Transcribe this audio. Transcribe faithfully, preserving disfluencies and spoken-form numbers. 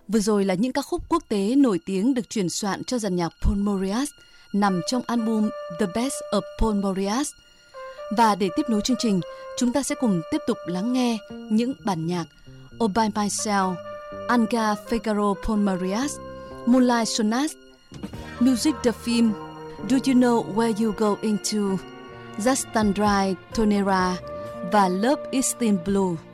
Vừa rồi là những ca khúc quốc tế nổi tiếng được chuyển soạn cho dàn nhạc Paul Mauriat nằm trong album The Best of Paul Mauriat. Và để tiếp nối chương trình, chúng ta sẽ cùng tiếp tục lắng nghe những bản nhạc All By Myself, Anga Figaro Paul Mauriat, Moonlight Sonata, Music the Film, Do You Know Where You Go Into, Just Stand Dry Tonera và Love Is Still Blue.